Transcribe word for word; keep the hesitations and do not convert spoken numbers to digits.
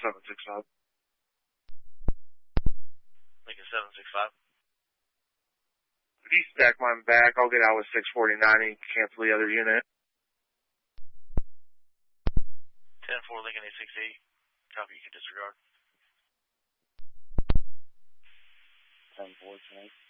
seven six five. Lincoln seven six five. If you stack mine back, I'll get out with six forty-nine and cancel the other unit. ten four Lincoln eight six eight. Copy, you can disregard. ten four, tonight.